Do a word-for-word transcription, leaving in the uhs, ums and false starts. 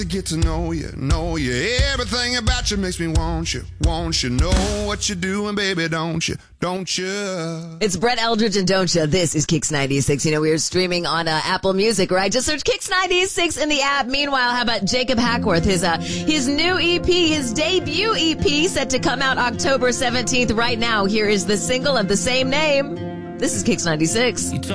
to get to know you, know you. Everything about you makes me want you, want you. Know what you're doing, baby, don't you, don't you? It's Brett Eldridge and Don't Ya. This is Kicks ninety-six. You know, we are streaming on uh, Apple Music, right? Just search Kicks ninety-six in the app. Meanwhile, how about Jacob Hackworth? His, uh, his new E P, his debut E P, set to come out October seventeenth right now. Here is the single of the same name. This is Kicks ninety-six.